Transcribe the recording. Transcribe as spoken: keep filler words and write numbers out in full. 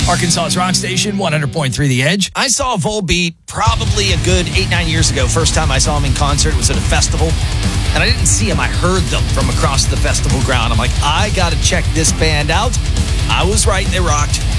Arkansas's rock station, one hundred point three The Edge. I saw Volbeat probably a good eight, nine years ago. First time I saw him in concert was at a festival. And I didn't see him. I heard them from across the festival ground. I'm like, I got to check this band out. I was right. They rocked.